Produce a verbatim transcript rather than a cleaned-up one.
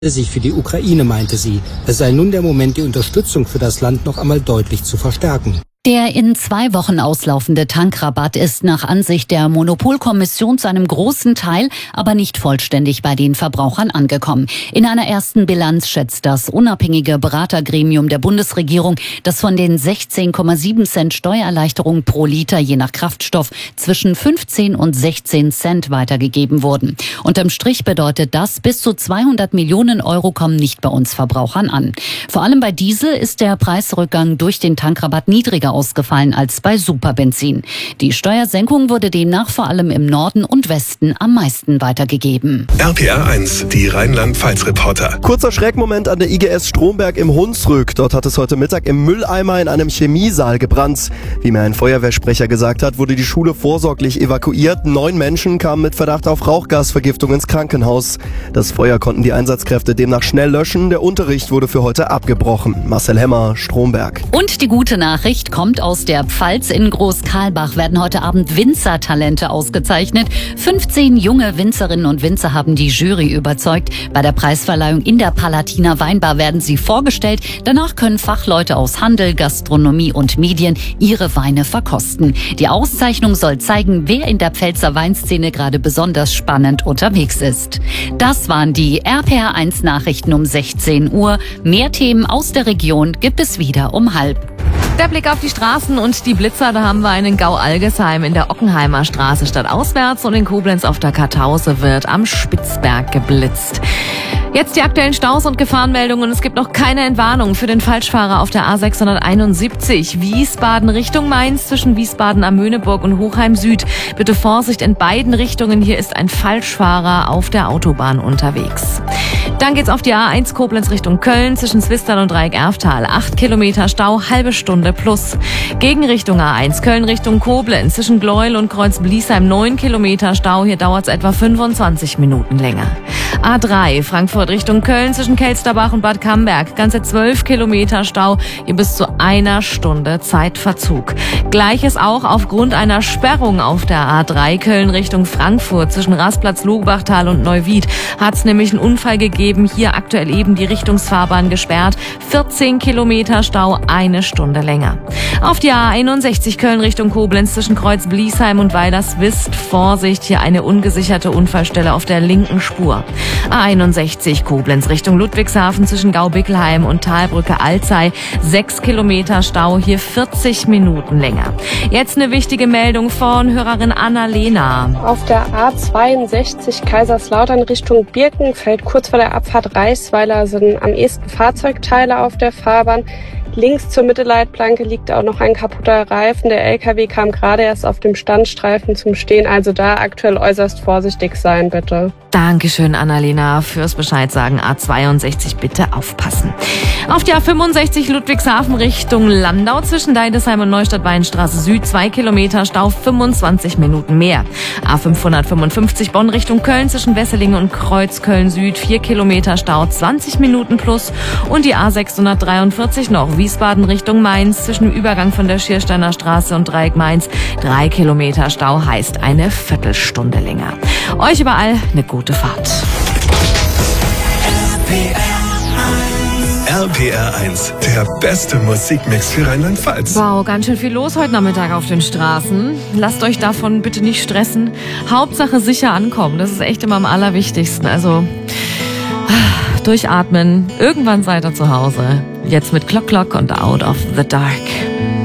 sich für die Ukraine, meinte sie. Es sei nun der Moment, die Unterstützung für das Land noch einmal deutlich zu verstärken. Der in zwei Wochen auslaufende Tankrabatt ist nach Ansicht der Monopolkommission zu einem großen Teil, aber nicht vollständig bei den Verbrauchern angekommen. In einer ersten Bilanz schätzt das unabhängige Beratergremium der Bundesregierung, dass von den sechzehn Komma sieben Cent Steuererleichterung pro Liter je nach Kraftstoff zwischen fünfzehn und sechzehn Cent weitergegeben wurden. Unterm Strich bedeutet das, bis zu zweihundert Millionen Euro kommen nicht bei uns Verbrauchern an. Vor allem bei Diesel ist der Preisrückgang durch den Tankrabatt niedriger ausgefallen als bei Superbenzin. Die Steuersenkung wurde demnach vor allem im Norden und Westen am meisten weitergegeben. R P R eins, die Rheinland-Pfalz-Reporter. Kurzer Schreckmoment an der I G S Stromberg im Hunsrück. Dort hat es heute Mittag im Mülleimer in einem Chemiesaal gebrannt. Wie mir ein Feuerwehrsprecher gesagt hat, wurde die Schule vorsorglich evakuiert. Neun Menschen kamen mit Verdacht auf Rauchgasvergiftung ins Krankenhaus. Das Feuer konnten die Einsatzkräfte demnach schnell löschen. Der Unterricht wurde für heute abgebrochen. Marcel Hemmer, Stromberg. Und die gute Nachricht kommt aus der Pfalz. In Groß-Karlbach werden heute Abend Winzertalente ausgezeichnet. fünfzehn junge Winzerinnen und Winzer haben die Jury überzeugt. Bei der Preisverleihung in der Palatiner Weinbar werden sie vorgestellt. Danach können Fachleute aus Handel, Gastronomie und Medien ihre Weine verkosten. Die Auszeichnung soll zeigen, wer in der Pfälzer Weinszene gerade besonders spannend unterwegs ist. Das waren die R P R eins Nachrichten um sechzehn Uhr. Mehr Themen aus der Region gibt es wieder um halb. Der Blick auf die Straßen und die Blitzer, da haben wir einen Gau-Algesheim in der Ockenheimer Straße stadtauswärts und in Koblenz auf der Kartause wird am Spitzberg geblitzt. Jetzt die aktuellen Staus und Gefahrenmeldungen. Es gibt noch keine Entwarnung für den Falschfahrer auf der A sechshunderteinundsiebzig. Wiesbaden Richtung Mainz zwischen Wiesbaden am Möhneburg und Hochheim Süd. Bitte Vorsicht in beiden Richtungen. Hier ist ein Falschfahrer auf der Autobahn unterwegs. Dann geht's auf die A eins Koblenz Richtung Köln zwischen Zwistal und Dreieck-Erftal. Acht Kilometer Stau, halbe Stunde plus. Gegenrichtung A eins Köln Richtung Koblenz zwischen Gleuel und Kreuz-Bliesheim. Neun Kilometer Stau. Hier dauert's etwa fünfundzwanzig Minuten länger. A drei Frankfurt Richtung Köln zwischen Kelsterbach und Bad Camberg. Ganze zwölf Kilometer Stau, hier bis zu einer Stunde Zeitverzug. Gleiches auch aufgrund einer Sperrung auf der A drei Köln Richtung Frankfurt zwischen Rastplatz, Logbachtal und Neuwied. Hat es nämlich einen Unfall gegeben, hier aktuell eben die Richtungsfahrbahn gesperrt. vierzehn Kilometer Stau, eine Stunde länger. Auf die A einundsechzig Köln Richtung Koblenz zwischen Kreuz-Bliesheim und Weilerswist. Vorsicht, hier eine ungesicherte Unfallstelle auf der linken Spur. A einundsechzig Koblenz Richtung Ludwigshafen zwischen Gau-Bickelheim und Talbrücke Alzey. Sechs Kilometer Stau, hier vierzig Minuten länger. Jetzt eine wichtige Meldung von Hörerin Annalena. Auf der A zweiundsechzig Kaiserslautern Richtung Birkenfeld, kurz vor der Abfahrt Reichsweiler, sind am ehesten Fahrzeugteile auf der Fahrbahn. Links zur Mittelleitplanke liegt auch noch ein kaputter Reifen. Der L K W kam gerade erst auf dem Standstreifen zum Stehen. Also da aktuell äußerst vorsichtig sein, bitte. Dankeschön, Annalena, fürs Bescheid sagen. A zweiundsechzig bitte aufpassen. Auf die A fünfundsechzig Ludwigshafen Richtung Landau zwischen Deidesheim und Neustadt-Weinstraße Süd. Zwei Kilometer Stau, fünfundzwanzig Minuten mehr. A fünfhundertfünfundfünfzig Bonn Richtung Köln zwischen Wesseling und Kreuzköln Süd. Vier Kilometer Stau, zwanzig Minuten plus. Und die A sechshundertdreiundvierzig noch Wiesbaden Richtung Mainz zwischen dem Übergang von der Schiersteiner Straße und Dreieck Mainz. Drei Kilometer Stau heißt eine Viertelstunde länger. Euch überall eine gute Fahrt. R P R eins, der beste Musikmix für Rheinland-Pfalz. Wow, ganz schön viel los heute Nachmittag auf den Straßen. Lasst euch davon bitte nicht stressen. Hauptsache sicher ankommen, das ist echt immer am allerwichtigsten. Also durchatmen, irgendwann seid ihr zu Hause. Jetzt mit Clock Clock und Out of the Dark.